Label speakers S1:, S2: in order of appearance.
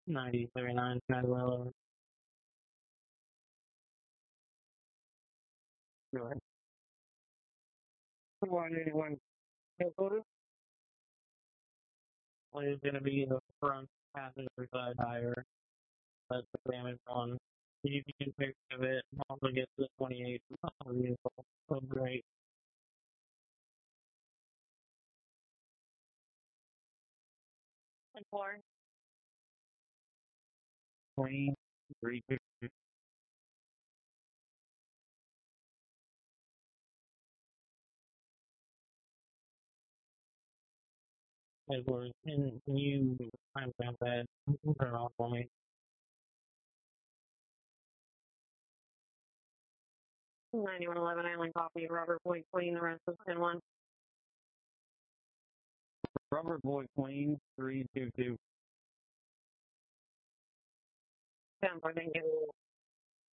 S1: 9039, Manuel. Go ahead. 181 headquarters. Is going to be the front passenger side higher. That's the damage on. You can pick of it. Also get the 28 vehicle. So great.
S2: And 4.
S1: 350. Edwards, can you timestamp that? Turn off for me.
S2: 9111 Island copy. Robert Boyd Queen, the rest is 10-1.
S1: Robert Boyd Queen, 322.
S2: 10-4, thank you.